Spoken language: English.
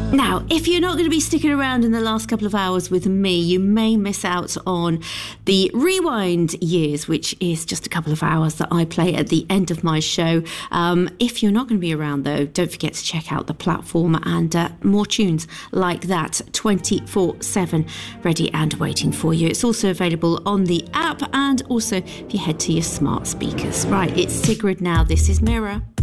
Now, if you're not going to be sticking around in the last couple of hours with me, you may miss out on the Rewind Years, which is just a couple of hours that I play at the end of my show. If you're not going to be around, though, don't forget to check out the platform and more tunes like that 24/7 ready and waiting for you. It's also available on the app and also if you head to your smart speakers. Right, it's Sigrid now. This is Mirror.